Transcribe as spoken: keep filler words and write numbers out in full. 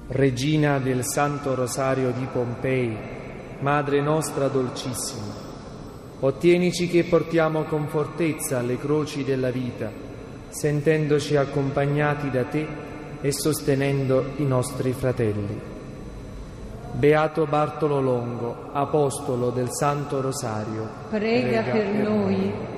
Regina del Santo Rosario di Pompei, Madre nostra dolcissima, ottienici che portiamo con fortezza le croci della vita, sentendoci accompagnati da te e sostenendo i nostri fratelli. Beato Bartolo Longo, apostolo del Santo Rosario, prega, prega per noi.